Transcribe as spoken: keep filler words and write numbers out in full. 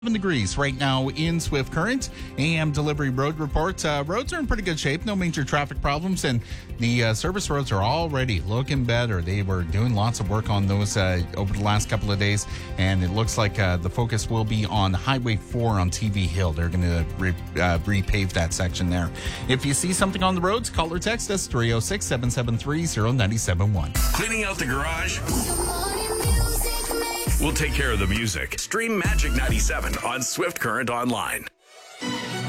seven degrees right now in Swift Current. A M Delivery Road Report. Uh, roads are in pretty good shape. No major traffic problems. And the uh, service roads are already looking better. They were doing lots of work on those uh, over the last couple of days. And it looks like uh, the focus will be on Highway four on T V Hill. They're going to re- uh, repave that section there. If you see something on the roads, call or text us three oh six, seven seven three, oh nine seven one. Cleaning out the garage? We'll take care of the music. Stream Magic ninety-seven on Swift Current Online.